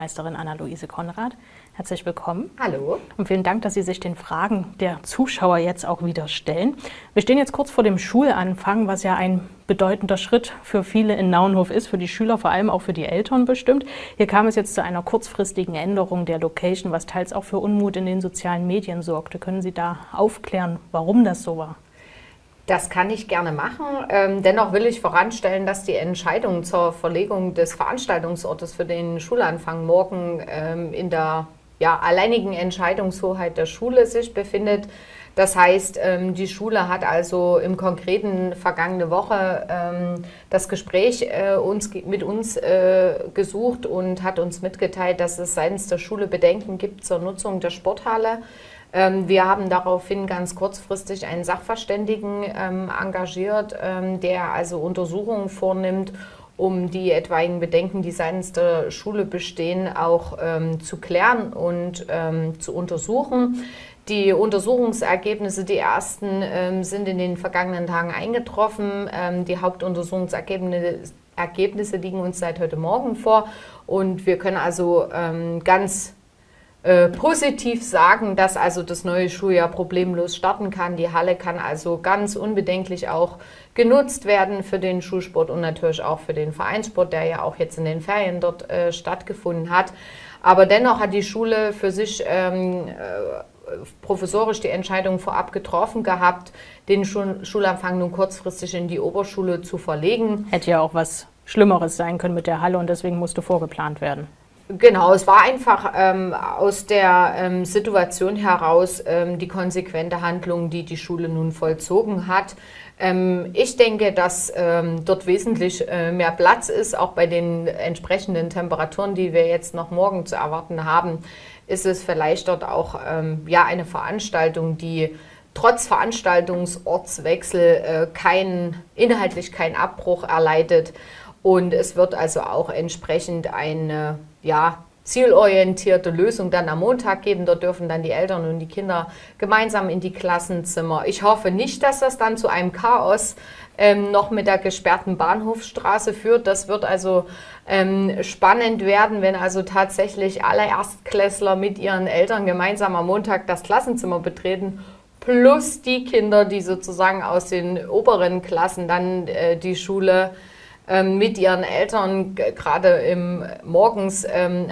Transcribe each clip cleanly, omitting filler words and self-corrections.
Meisterin Anna-Luise Konrad. Herzlich willkommen. Hallo. Und vielen Dank, dass Sie sich den Fragen der Zuschauer jetzt auch wieder stellen. Wir stehen jetzt kurz vor dem Schulanfang, was ja ein bedeutender Schritt für viele in Naunhof ist, für die Schüler, vor allem auch für die Eltern bestimmt. Hier kam es jetzt zu einer kurzfristigen Änderung der Location, was teils auch für Unmut in den sozialen Medien sorgte. Können Sie da aufklären, warum das so war? Das kann ich gerne machen. Dennoch will ich voranstellen, dass die Entscheidung zur Verlegung des Veranstaltungsortes für den Schulanfang morgen in der alleinigen Entscheidungshoheit der Schule sich befindet. Das heißt, die Schule hat also im Konkreten vergangene Woche das Gespräch mit uns gesucht und hat uns mitgeteilt, dass es seitens der Schule Bedenken gibt zur Nutzung der Sporthalle. Wir haben daraufhin ganz kurzfristig einen Sachverständigen engagiert, der also Untersuchungen vornimmt, um die etwaigen Bedenken, die seitens der Schule bestehen, auch zu klären und zu untersuchen. Die Untersuchungsergebnisse, die ersten, sind in den vergangenen Tagen eingetroffen. Die Hauptuntersuchungsergebnisse liegen uns seit heute Morgen vor und wir können also ganz positiv sagen, dass also das neue Schuljahr problemlos starten kann. Die Halle kann also ganz unbedenklich auch genutzt werden für den Schulsport und natürlich auch für den Vereinssport, der ja auch jetzt in den Ferien dort stattgefunden hat. Aber dennoch hat die Schule für sich professorisch die Entscheidung vorab getroffen gehabt, den Schulanfang nun kurzfristig in die Oberschule zu verlegen. Hätte ja auch was Schlimmeres sein können mit der Halle und deswegen musste vorgeplant werden. Genau, es war einfach aus der Situation heraus die konsequente Handlung, die die Schule nun vollzogen hat. Ich denke, dass dort wesentlich mehr Platz ist, auch bei den entsprechenden Temperaturen, die wir jetzt noch morgen zu erwarten haben, ist es vielleicht dort auch eine Veranstaltung, die trotz Veranstaltungsortswechsel inhaltlich keinen Abbruch erleidet. Und es wird also auch entsprechend eine zielorientierte Lösung dann am Montag geben. Dort dürfen dann die Eltern und die Kinder gemeinsam in die Klassenzimmer. Ich hoffe nicht, dass das dann zu einem Chaos noch mit der gesperrten Bahnhofsstraße führt. Das wird also spannend werden, wenn also tatsächlich alle Erstklässler mit ihren Eltern gemeinsam am Montag das Klassenzimmer betreten, plus die Kinder, die sozusagen aus den oberen Klassen dann die Schule mit ihren Eltern gerade morgens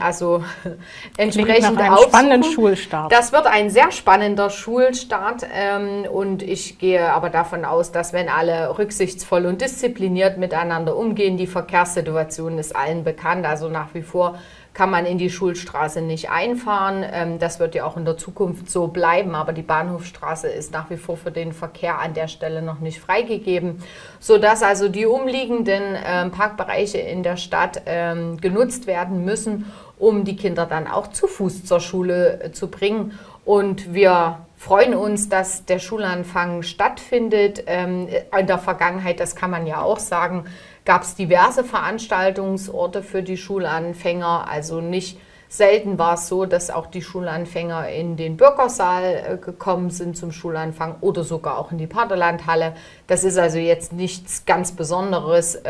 entsprechend aufsuchen. Spannenden Schulstart. Das wird ein sehr spannender Schulstart und ich gehe aber davon aus, dass wenn alle rücksichtsvoll und diszipliniert miteinander umgehen, die Verkehrssituation ist allen bekannt, also nach wie vor kann man in die Schulstraße nicht einfahren. Das wird ja auch in der Zukunft so bleiben, aber die Bahnhofstraße ist nach wie vor für den Verkehr an der Stelle noch nicht freigegeben, sodass also die umliegenden Parkbereiche in der Stadt genutzt werden müssen, um die Kinder dann auch zu Fuß zur Schule zu bringen. Und wir freuen uns, dass der Schulanfang stattfindet. In der Vergangenheit, das kann man ja auch sagen, gab es diverse Veranstaltungsorte für die Schulanfänger. Also nicht selten war es so, dass auch die Schulanfänger in den Bürgersaal gekommen sind zum Schulanfang oder sogar auch in die Paterlandhalle. Das ist also jetzt nichts ganz Besonderes,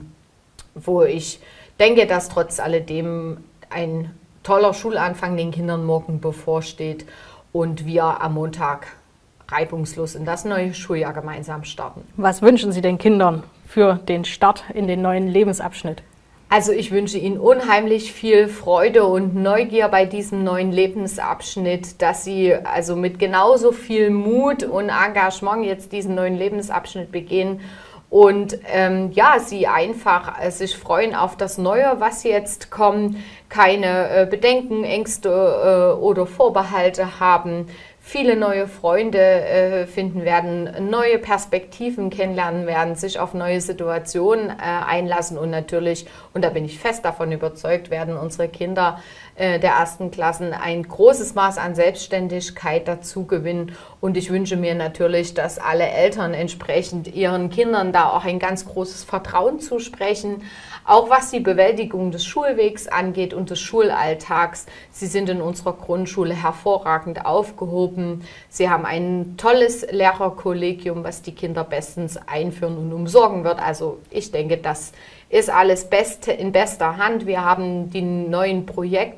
wo ich denke, dass trotz alledem ein toller Schulanfang den Kindern morgen bevorsteht und wir am Montag reibungslos in das neue Schuljahr gemeinsam starten. Was wünschen Sie den Kindern für den Start in den neuen Lebensabschnitt? Also ich wünsche Ihnen unheimlich viel Freude und Neugier bei diesem neuen Lebensabschnitt, dass Sie also mit genauso viel Mut und Engagement jetzt diesen neuen Lebensabschnitt begehen und Sie einfach sich freuen auf das Neue, was jetzt kommt, keine Bedenken, Ängste oder Vorbehalte haben, viele neue Freunde finden werden, neue Perspektiven kennenlernen werden, sich auf neue Situationen einlassen und natürlich, und da bin ich fest davon überzeugt, werden unsere Kinder der ersten Klassen ein großes Maß an Selbstständigkeit dazu gewinnen. Und ich wünsche mir natürlich, dass alle Eltern entsprechend ihren Kindern da auch ein ganz großes Vertrauen zusprechen, auch was die Bewältigung des Schulwegs angeht und des Schulalltags. Sie sind in unserer Grundschule hervorragend aufgehoben. Gruppen. Sie haben ein tolles Lehrerkollegium, was die Kinder bestens einführen und umsorgen wird. Also ich denke, das ist alles in bester Hand. Wir haben die neuen Projekte